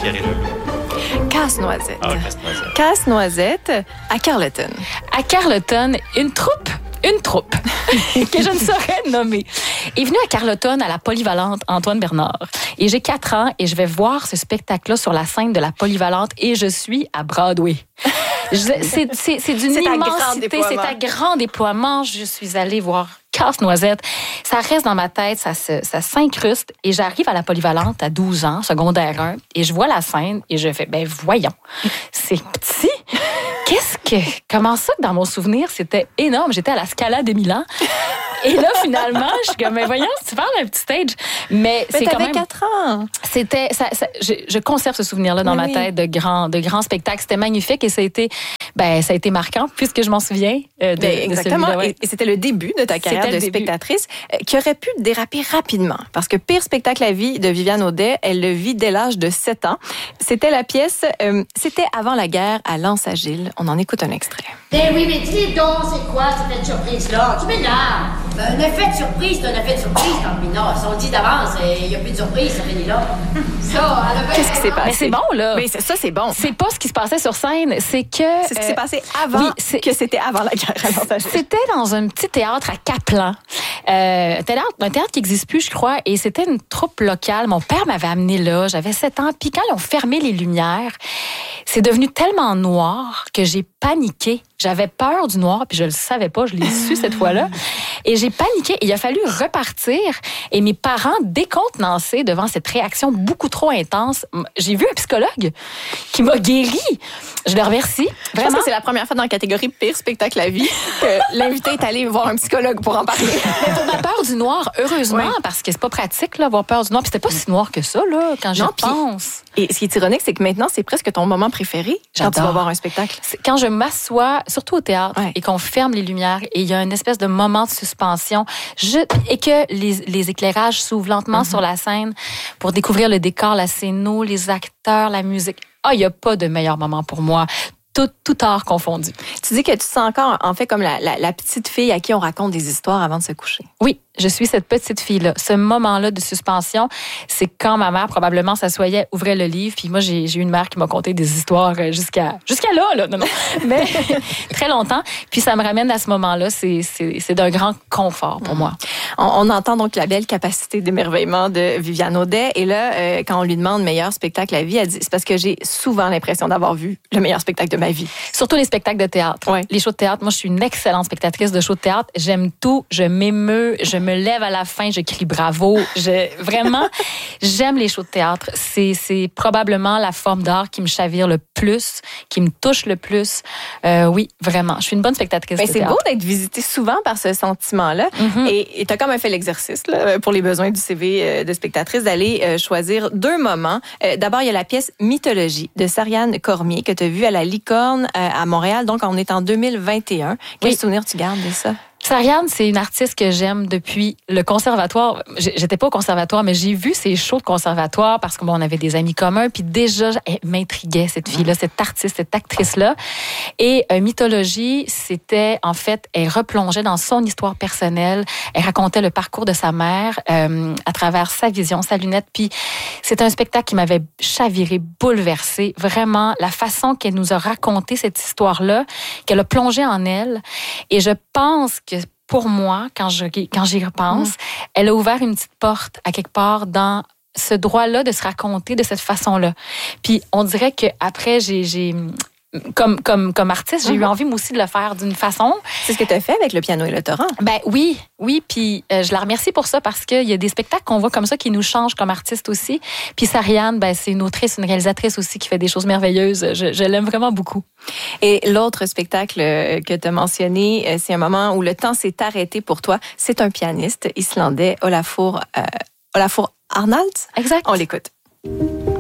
Pierre et Lelou. Casse-noisette. Ah, casse-noisette. Casse-noisette à Carleton. À Carleton, une troupe que je ne saurais nommer est venue à Carleton à la Polyvalente Antoine Bernard. Et j'ai 4 ans et je vais voir ce spectacle-là sur la scène de la Polyvalente et je suis à Broadway. C'est d'une immensité, c'est à grand déploiement. Je suis allée voir Casse-noisette. Ça reste dans ma tête, ça s'incruste et j'arrive à la Polyvalente à 12 ans, secondaire 1, et je vois la scène et je fais, voyons, c'est petit. Comment ça que dans mon souvenir, c'était énorme. J'étais à la Scala de Milan. Et là, finalement, je suis comme, voyons, tu parles d'un petit stage. Mais c'est quand même... 4 ans. C'était, je conserve ce souvenir-là dans ma tête de grands spectacles. C'était magnifique et ça a été marquant puisque je m'en souviens exactement. de celui-là. Ouais. Et c'était le début de ta carrière de spectatrice qui aurait pu déraper rapidement. Parce que Pire spectacle à vie de Viviane Audet, elle le vit dès l'âge de 7 ans. C'était la pièce C'était avant la guerre à Lens-Agile. On en écoute un extrait. Oui, mais dis donc, c'est quoi cette fête surprise-là? Tu m'énerves. Un effet de surprise, c'est un effet de surprise, Campina. Si on le dit d'avance, il n'y a plus de surprise, ça finit là. Qu'est-ce qui s'est passé? Mais c'est bon, là. Mais ça, c'est bon. C'est pas ce qui se passait sur scène, c'est que... C'est ce qui s'est passé avant que c'était avant la guerre à Lens-Agile. C'était dans un petit théâtre à Caplan. Un théâtre qui n'existe plus, je crois, et c'était une troupe locale. Mon père m'avait amené là, j'avais 7 ans. Puis quand ils ont fermé les lumières, c'est devenu tellement noir que j'ai paniqué. J'avais peur du noir, puis je le savais pas, je l'ai su cette fois-là. Et j'ai paniqué. Il a fallu repartir. Et mes parents, décontenancés devant cette réaction beaucoup trop intense, j'ai vu un psychologue qui m'a guéri. Je le remercie. Vraiment. Je pense que c'est la première fois dans la catégorie Pire spectacle à vie que l'invité est allé voir un psychologue pour en parler. Mais pour ma peur du noir, heureusement, parce que c'est pas pratique, là, avoir peur du noir. Puis c'était pas si noir que ça, là, quand j'y pense. Et ce qui est ironique, c'est que maintenant, c'est presque ton moment préféré quand tu vas voir un spectacle. Quand je m'assois, surtout au théâtre, et qu'on ferme les lumières, et il y a une espèce de moment de suspension, et que les éclairages s'ouvrent lentement sur la scène pour découvrir le décor, la scéno, les acteurs, la musique. Il n'y a pas de meilleur moment pour moi. Tout art confondu. Tu dis que tu te sens encore, en fait, comme la petite fille à qui on raconte des histoires avant de se coucher. Oui, je suis cette petite fille-là. Ce moment-là de suspension, c'est quand ma mère probablement s'assoyait, ouvrait le livre, puis moi, j'ai eu une mère qui m'a conté des histoires jusqu'à là. Non. Mais très longtemps. Puis ça me ramène à ce moment-là. C'est d'un grand confort pour moi. On entend donc la belle capacité d'émerveillement de Viviane Audet. Et là, quand on lui demande meilleur spectacle à vie, elle dit, c'est parce que j'ai souvent l'impression d'avoir vu le meilleur spectacle de ma vie. Surtout les spectacles de théâtre. Ouais. Les shows de théâtre. Moi, je suis une excellente spectatrice de shows de théâtre. J'aime tout. Je m'émeus. Je me lève à la fin. Je crie bravo. Vraiment, j'aime les shows de théâtre. C'est probablement la forme d'art qui me chavire le plus, qui me touche le plus. Oui, vraiment. Je suis une bonne spectatrice de théâtre. C'est beau d'être visitée souvent par ce sentiment-là. Mm-hmm. Et tu as comme fait l'exercice là, pour les besoins du CV de spectatrice d'aller choisir 2 moments. D'abord, il y a la pièce Mythologie de Sariane Cormier que tu as vue à la Licorne à Montréal. Donc, on est en 2021. Quel souvenir tu gardes de ça? Sariane, c'est une artiste que j'aime depuis le conservatoire. J'étais pas au conservatoire, mais j'ai vu ses shows de conservatoire parce qu'on avait des amis communs. Puis déjà, elle m'intriguait, cette fille-là, cette artiste, cette actrice-là. Et Mythologie, c'était, en fait, elle replongeait dans son histoire personnelle. Elle racontait le parcours de sa mère à travers sa vision, sa lunette. Puis c'est un spectacle qui m'avait chaviré, bouleversé. Vraiment, la façon qu'elle nous a raconté cette histoire-là, qu'elle a plongé en elle. Et je pense que pour moi, quand j'y repense, elle a ouvert une petite porte à quelque part dans ce droit-là de se raconter de cette façon-là. Puis on dirait qu'après, comme artiste, j'ai eu envie, moi aussi, de le faire d'une façon. C'est ce que tu as fait avec le piano et le torrent. Oui. Puis je la remercie pour ça parce qu'il y a des spectacles qu'on voit comme ça qui nous changent comme artistes aussi. Puis Sariane, c'est une autrice, une réalisatrice aussi qui fait des choses merveilleuses. Je l'aime vraiment beaucoup. Et l'autre spectacle que tu as mentionné, c'est un moment où le temps s'est arrêté pour toi. C'est un pianiste islandais, Olafur Arnalds. Exact. On l'écoute.